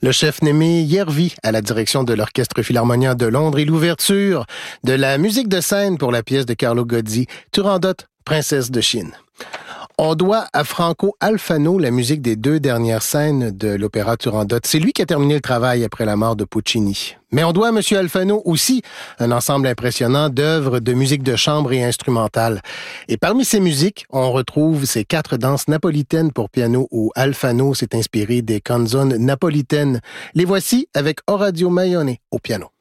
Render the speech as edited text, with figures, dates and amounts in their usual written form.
Le chef Némé Yervi à la direction de l'Orchestre Philharmonien de Londres et l'ouverture de la musique de scène pour la pièce de Carlo Gozzi, Turandot, princesse de Chine. On doit à Franco Alfano la musique des 2 dernières scènes de l'opéra Turandot. C'est lui qui a terminé le travail après la mort de Puccini. Mais on doit à M. Alfano aussi un ensemble impressionnant d'œuvres de musique de chambre et instrumentale. Et parmi ces musiques, on retrouve ces 4 danses napolitaines pour piano où Alfano s'est inspiré des canzones napolitaines. Les voici avec Orazio Maione au piano.